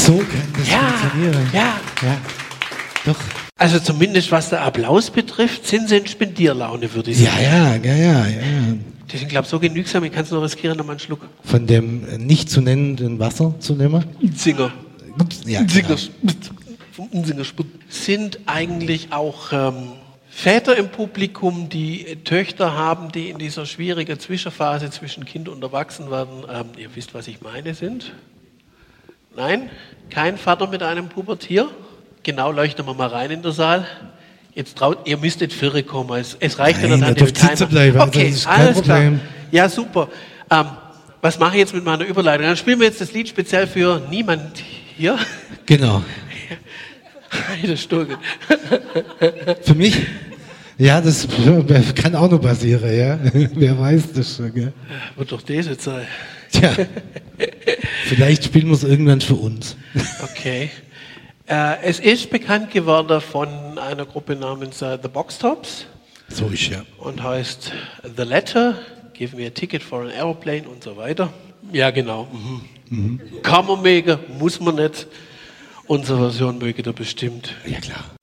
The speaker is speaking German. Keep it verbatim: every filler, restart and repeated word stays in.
So kann das Ja, funktionieren. ja. Ja, doch. Also zumindest was der Applaus betrifft, sind sie in Spendierlaune, würde ich Ja, sagen. ja, ja, ja, ja. Die sind, glaube ich, so genügsam, ich kann es nur riskieren, noch mal einen Schluck. Von dem nicht zu nennenden Wasser zu nehmen? Singer. Ja, Singer. genau. Vom Unsingerspurt. Sind eigentlich auch ähm, Väter im Publikum, die Töchter haben, die in dieser schwierigen Zwischenphase zwischen Kind und Erwachsenwerden, ähm, ihr wisst, was ich meine, sind? Nein? Kein Vater mit einem Pubertier? Genau, leuchten wir mal rein in den Saal. Jetzt traut, ihr müsstet Firre kommen. Es, es reicht ja Nein, nicht an ihr dem dürft sitzen bleiben, also Okay, das ist kein alles Problem. klar. Ja, super. Ähm, was mache ich jetzt mit meiner Überleitung? Dann spielen wir jetzt das Lied speziell für niemand hier. Genau. Das Sturge. Für mich? Ja, das kann auch noch passieren, ja. Wer weiß das schon, gell? Wird doch das jetzt sein. Tja, vielleicht spielen wir es irgendwann für uns. Okay. Äh, es ist bekannt geworden von einer Gruppe namens äh, The Box Tops So ist ja. und heißt The Letter, Give Me a Ticket for an Aeroplane und so weiter. Ja, genau. Mhm. Mhm. Kann man mögen, muss man nicht. Unsere Version möge da bestimmt. Ja, klar.